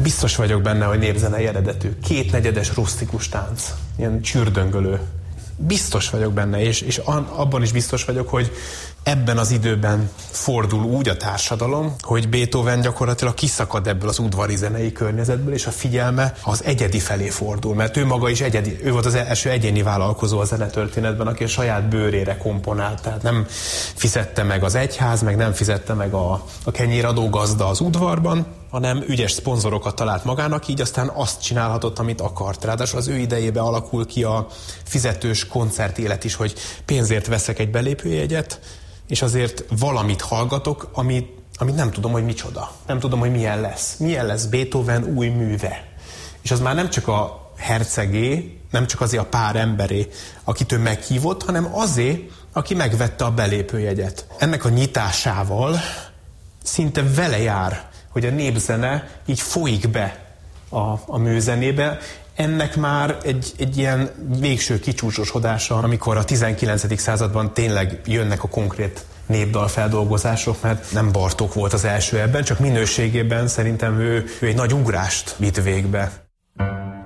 biztos vagyok benne, hogy népzenei eredetű. 2/4 rusztikus tánc, ilyen csürdöngölő. Biztos vagyok benne, és abban is biztos vagyok, hogy ebben az időben fordul úgy a társadalom, hogy Beethoven gyakorlatilag kiszakad ebből az udvari zenei környezetből, és a figyelme az egyedi felé fordul, mert ő maga is egyedi, ő volt az első egyéni vállalkozó a zenetörténetben, aki a saját bőrére komponált, tehát nem fizette meg az egyház, meg nem fizette meg a kenyéradó gazda az udvarban, hanem ügyes szponzorokat talált magának, így aztán azt csinálhatott, amit akart. Ráadásul az ő idejében alakul ki a fizetős koncertélet is, hogy pénzért veszek egy belépőjegyet, és azért valamit hallgatok, amit nem tudom, hogy micsoda. Nem tudom, hogy milyen lesz. Milyen lesz Beethoven új műve. És az már nem csak a hercegé, nem csak azért a pár emberé, akit ő meghívott, hanem azért, aki megvette a belépőjegyet. Ennek a nyitásával szinte vele jár, hogy a népzene így folyik be a műzenébe. Ennek már egy ilyen végső kicsúcsosodása, amikor a 19. században tényleg jönnek a konkrét népdalfeldolgozások, mert nem Bartók volt az első ebben, csak minőségében szerintem ő egy nagy ugrást vitt végbe.